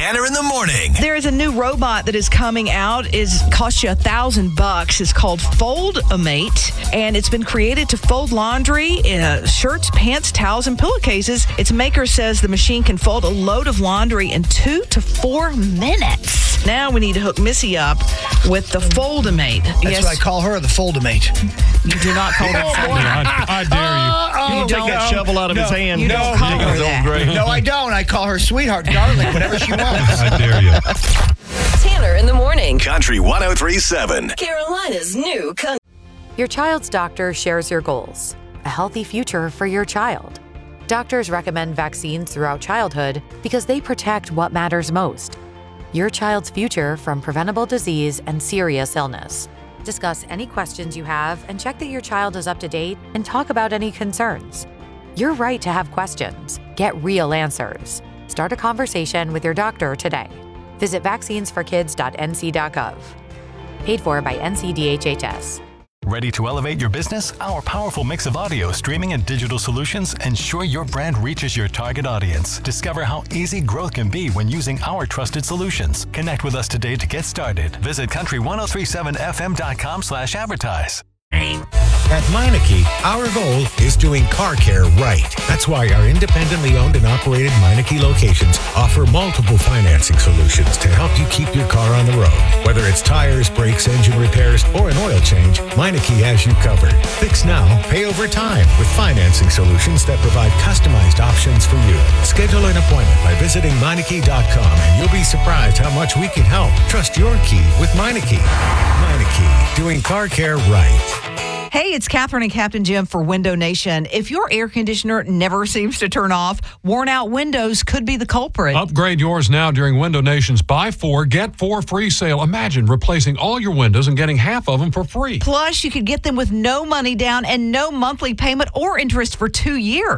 Tanner in the morning. There is a new robot that is coming out. It costs you $1,000. It's called Fold-A-Mate, and it's been created to fold laundry, shirts, pants, towels, and pillowcases. Its maker says the machine can fold a load of laundry in 2 to 4 minutes. Now we need to hook Missy up with the Fold-A-Mate. That's what I call her, the Fold-A-Mate. You do not call her Fold-A-Mate. I dare you. You take that shovel out of his hand. You don't call her that. No, I don't. I call her sweetheart, darling, whatever she wants. I dare you. Tanner in the morning. Country 103.7. Carolina's new country. Your child's doctor shares your goals, a healthy future for your child. Doctors recommend vaccines throughout childhood because they protect what matters most: your child's future from preventable disease and serious illness. Discuss any questions you have and check that your child is up to date and talk about any concerns. You're right to have questions. Get real answers. Start a conversation with your doctor today. Visit vaccinesforkids.nc.gov. Paid for by NCDHHS. Ready to elevate your business? Our powerful mix of audio, streaming, and digital solutions ensure your brand reaches your target audience. Discover how easy growth can be when using our trusted solutions. Connect with us today to get started. Visit country1037fm.com/advertise. At Meineke, our goal is doing car care right. That's why our independently owned and operated Meineke locations offer multiple financing solutions to help you keep your car on the road. Whether it's tires, brakes, engine repairs, or an oil change, Meineke has you covered. Fix now, pay over time with financing solutions that provide customized options for you. Schedule an appointment by visiting Meineke.com and you'll be surprised how much we can help. Trust your key with Meineke. Meineke, doing car care right. Hey, it's Catherine and Captain Jim for Window Nation. If your air conditioner never seems to turn off, worn out windows could be the culprit. Upgrade yours now during Window Nation's Buy 4, Get 4 free sale. Imagine replacing all your windows and getting half of them for free. Plus, you could get them with no money down and no monthly payment or interest for 2 years.